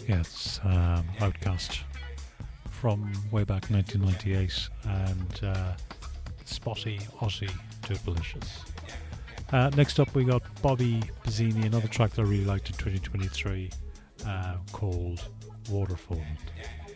Yeah, it's Outcast from way back 1998 and Spotty Aussie Duplicious. Next up we got Bobby Pizzini, another track that I really liked in 2023 called Waterfall.